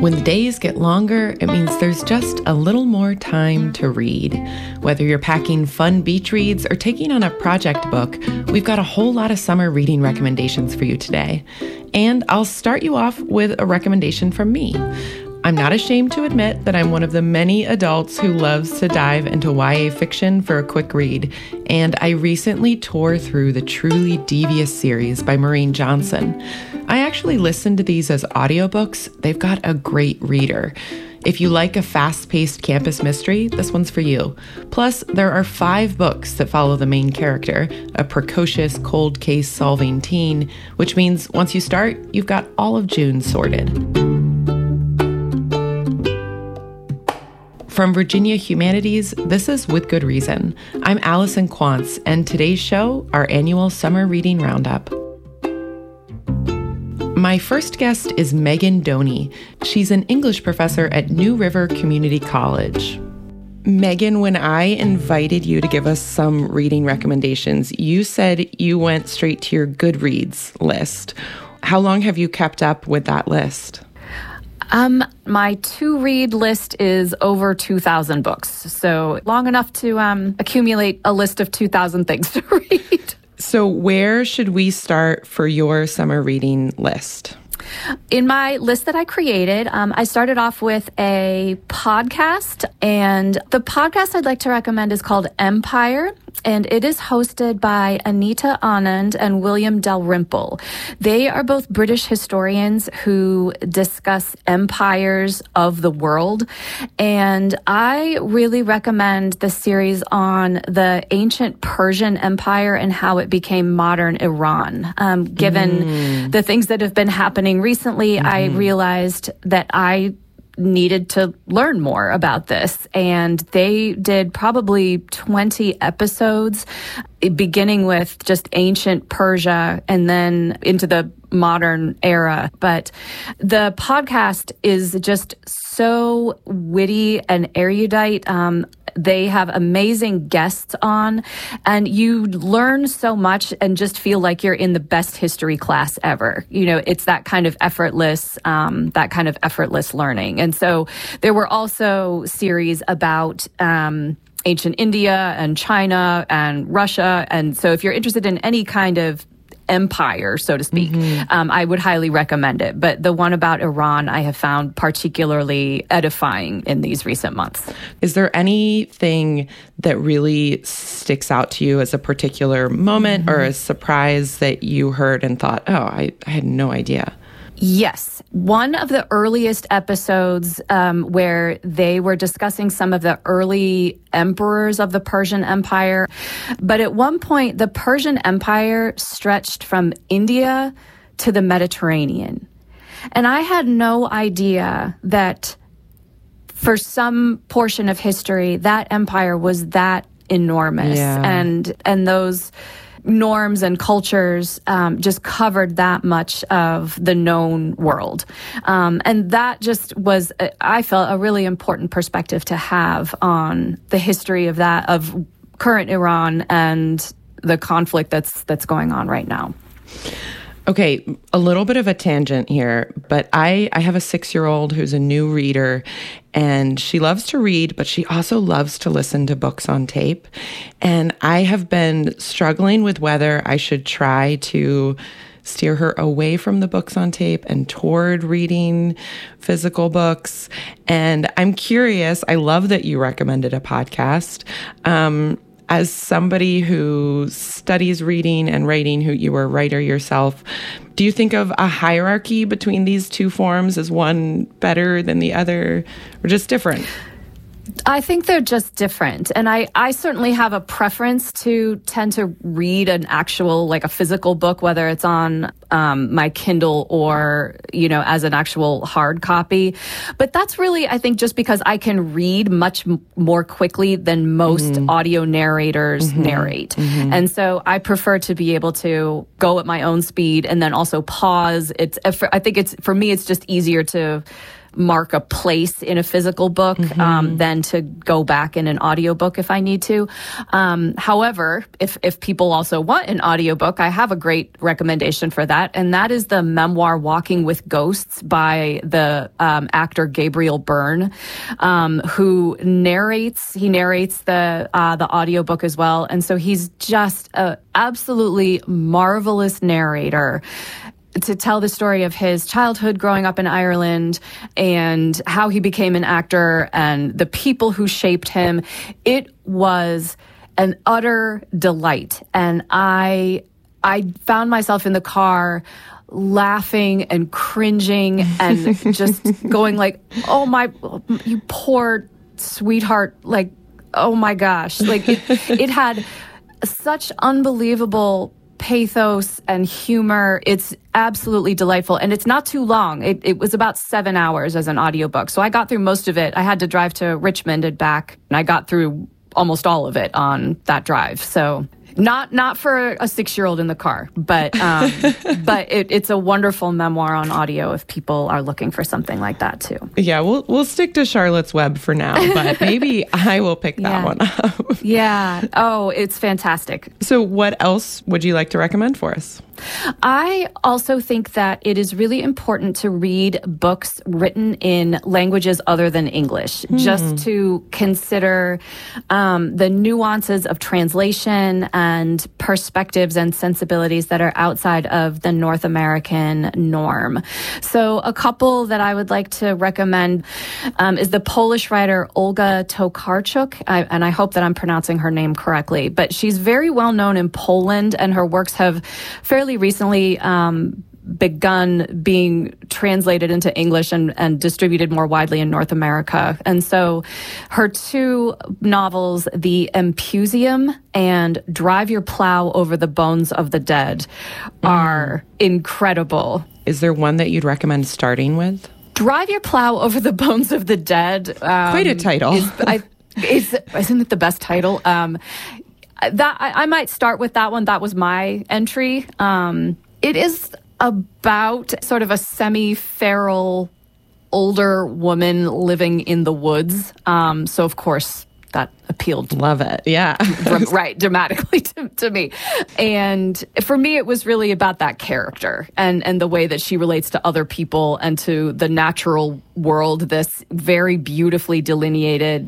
When the days get longer, it means there's just a little more time to read. Whether you're packing fun beach reads or taking on a project book, we've got a whole lot of summer reading recommendations for you today. And I'll start you off with a recommendation from me. I'm not ashamed to admit that I'm one of the many adults who loves to dive into YA fiction for a quick read, and I recently tore through the Truly Devious series by Maureen Johnson. I actually listened to these as audiobooks. They've got a great reader. If you like a fast-paced campus mystery, this one's for you. Plus, there are 5 books that follow the main character, a precocious cold case solving teen, which means once you start, you've got all of June sorted. From Virginia Humanities, this is With Good Reason. I'm Allison Quantz, and today's show, our annual summer reading roundup. My first guest is Megan Doney. She's an English professor at New River Community College. Megan, when I invited you to give us some reading recommendations, you said you went straight to your Goodreads list. How long have you kept up with that list? My to-read list is over 2,000 books, so long enough to accumulate a list of 2,000 things to read. So where should we start for your summer reading list? In my list that I created, I started off with a podcast, and the podcast I'd like to recommend is called Empire, and it is hosted by Anita Anand and William Dalrymple. They are both British historians who discuss empires of the world, and I really recommend the series on the ancient Persian Empire and how it became modern Iran. Given the things that have been happening recently, I realized that I needed to learn more about this. And they did probably 20 episodes, beginning with just ancient Persia and then into the modern era. But the podcast is just so witty and erudite. They have amazing guests on, and you learn so much and just feel like you're in the best history class ever. You know, it's that kind of effortless learning. And so there were also series about ancient India and China and Russia. And so if you're interested in any kind of empire, so to speak, I would highly recommend it. But the one about Iran I have found particularly edifying in these recent months. Is there anything that really sticks out to you as a particular moment or a surprise that you heard and thought, oh, I had no idea? Yes. One of the earliest episodes where they were discussing some of the early emperors of the Persian Empire. But at one point, the Persian Empire stretched from India to the Mediterranean. And I had no idea that for some portion of history, that empire was that enormous. Yeah. And those norms and cultures just covered that much of the known world. And that just was, I felt, a really important perspective to have on the history of that, of current Iran and the conflict that's going on right now. Okay, a little bit of a tangent here, but I have a 6-year-old who's a new reader, and she loves to read, but she also loves to listen to books on tape. And I have been struggling with whether I should try to steer her away from the books on tape and toward reading physical books. And I'm curious, I love that you recommended a podcast. As somebody who studies reading and writing, who you were a writer yourself, do you think of a hierarchy between these two forms? Is one better than the other, or just different? I think they're just different. And I certainly have a preference to tend to read an actual, like a physical book, whether it's on my Kindle or, you know, as an actual hard copy. But that's really, I think, just because I can read much more quickly than most audio narrators narrate. And so I prefer to be able to go at my own speed and then also pause. I think for me, it's just easier to mark a place in a physical book than to go back in an audiobook if I need to. However, if people also want an audiobook, I have a great recommendation for that, and that is the memoir Walking with Ghosts by the actor Gabriel Byrne, who narrates the audiobook as well. And so he's just an absolutely marvelous narrator to tell the story of his childhood growing up in Ireland and how he became an actor and the people who shaped him. It was an utter delight. And I found myself in the car laughing and cringing and just going like, oh my, you poor sweetheart. Like, oh my gosh. Like it had such unbelievable pathos and humor. It's absolutely delightful. And it's not too long. It was about 7 hours as an audiobook. So I got through most of it. I had to drive to Richmond and back, and I got through almost all of it on that drive. So not for a 6-year-old in the car, but it's a wonderful memoir on audio if people are looking for something like that too. Yeah, we'll stick to Charlotte's Web for now, but maybe I will pick that one up. Yeah. Oh, it's fantastic. So what else would you like to recommend for us? I also think that it is really important to read books written in languages other than English, just to consider the nuances of translation and perspectives and sensibilities that are outside of the North American norm. So a couple that I would like to recommend is the Polish writer Olga Tokarczuk, and I hope that I'm pronouncing her name correctly, but she's very well known in Poland, and her works have fairly recently begun being translated into English and distributed more widely in North America. And so her two novels, The Empusium and Drive Your Plow Over the Bones of the Dead, are incredible. Is there one that you'd recommend starting with? Drive Your Plow Over the Bones of the Dead. Quite a title. Isn't it the best title? That I might start with that one. That was my entry. It is about sort of a semi-feral older woman living in the woods. So of course that appealed. Love it. Yeah. Right. Dramatically to me. And for me, it was really about that character and the way that she relates to other people and to the natural world, this very beautifully delineated